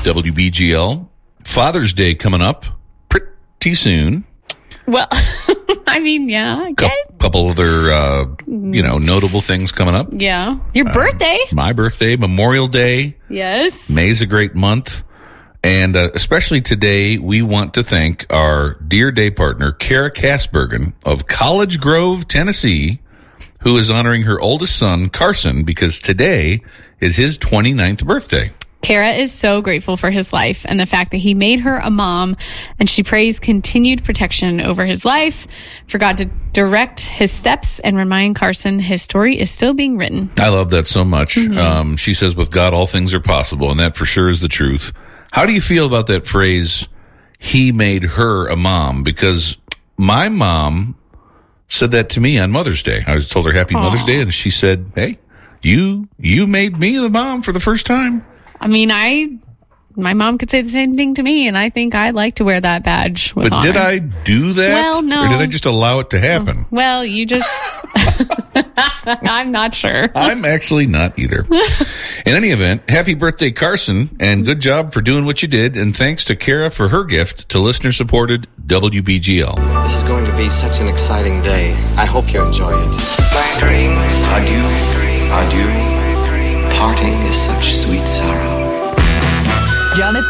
WBGL. Father's Day coming up pretty soon. Well, I mean, yeah. Okay. Couple other, notable things coming up. Yeah. Your birthday. My birthday, Memorial Day. Yes. May's a great month. And especially today, we want to thank our dear day partner, Kara Kasbergen of College Grove, Tennessee, who is honoring her oldest son, Carson, because today is his 29th birthday. Kara is so grateful for his life and the fact that he made her a mom, and she prays continued protection over his life, for God to direct his steps and remind Carson his story is still being written. I love that so much. Mm-hmm. She says, with God, all things are possible, and that for sure is the truth. How do you feel about that phrase, he made her a mom? Because my mom said that to me on Mother's Day. I told her Happy Mother's Day, and she said, hey, you made me the mom for the first time. I mean, my mom could say the same thing to me, and I think I'd like to wear that badge with honor. But did I do that? Well, no. Or did I just allow it to happen? Well, you just... I'm not sure. I'm actually not either. In any event, happy birthday, Carson, and good job for doing what you did, and thanks to Kara for her gift to listener-supported WBGL. This is going to be such an exciting day. I hope you enjoy it. My dreams. Adieu, adieu. Parting is such sweet sorrow. Jonathan